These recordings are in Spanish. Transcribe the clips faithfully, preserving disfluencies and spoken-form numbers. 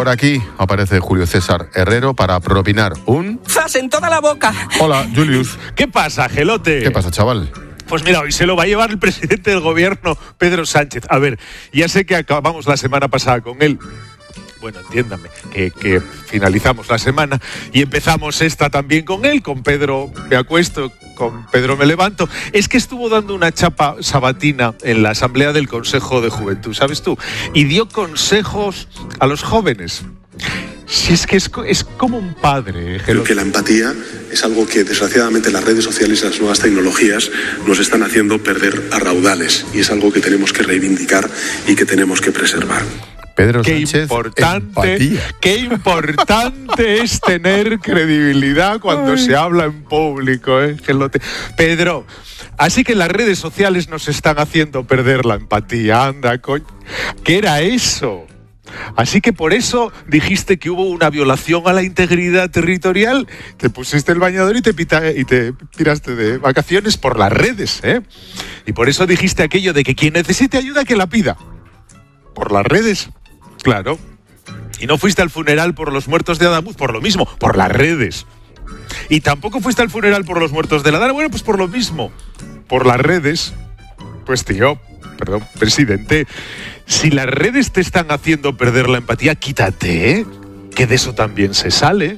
aquí aparece Julio César Herrero para propinar un... ¡Zas en toda la boca! Hola, Julius. ¿Qué pasa, Gelote? ¿Qué pasa, chaval? Pues mira, hoy se lo va a llevar el presidente del gobierno, Pedro Sánchez. A ver, ya sé que acabamos la semana pasada con él. Bueno, entiéndame, que, que finalizamos la semana y empezamos esta también con él, con Pedro me acuesto, con Pedro me levanto. Es que estuvo dando una chapa sabatina en la Asamblea del Consejo de Juventud, ¿sabes tú? Y dio consejos a los jóvenes. Si es que es, es como un padre. ¿eh? Creo que la empatía es algo que desgraciadamente las redes sociales y las nuevas tecnologías nos están haciendo perder a raudales y es algo que tenemos que reivindicar y que tenemos que preservar. Pedro Qué Sánchez, importante, empatía. qué importante es tener credibilidad cuando Ay. se habla en público, ¿eh, Gelote? Pedro, así que las redes sociales nos están haciendo perder la empatía, anda, coño. ¿Qué era eso? Así que por eso dijiste que hubo una violación a la integridad territorial, te pusiste el bañador y te, pita, y te tiraste de vacaciones por las redes, ¿eh? Y por eso dijiste aquello de que quien necesite ayuda que la pida. Por las redes. Claro. Y no fuiste al funeral por los muertos de Adamuz, por lo mismo, por las redes. Y tampoco fuiste al funeral por los muertos de la Dana, bueno, pues por lo mismo, por las redes. Pues tío, perdón, presidente, si las redes te están haciendo perder la empatía, quítate, ¿eh? Que de eso también se sale.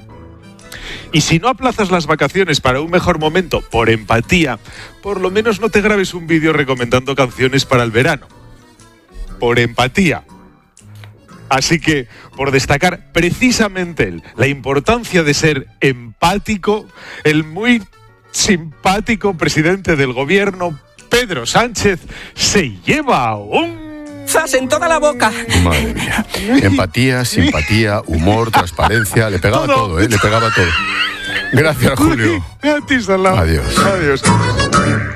Y si no aplazas las vacaciones para un mejor momento, por empatía, por lo menos no te grabes un vídeo recomendando canciones para el verano. Por empatía. Así que, por destacar precisamente él, la importancia de ser empático, el muy simpático presidente del gobierno, Pedro Sánchez, se lleva un... ¡Zas en toda la boca! Madre mía. Empatía, simpatía, humor, transparencia, le pegaba todo, todo ¿eh? Le pegaba todo. Gracias, Julio. A ti, Salao. Adiós. Adiós.